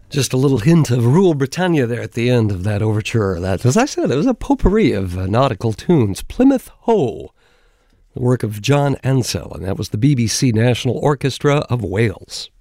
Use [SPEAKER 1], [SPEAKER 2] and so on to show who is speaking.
[SPEAKER 1] Just a little hint of Rule Britannia there at the end of that overture. That, as I said, it was a potpourri of nautical tunes. Plymouth Hoe, the work of John Ansell, and that was the BBC National Orchestra of Wales.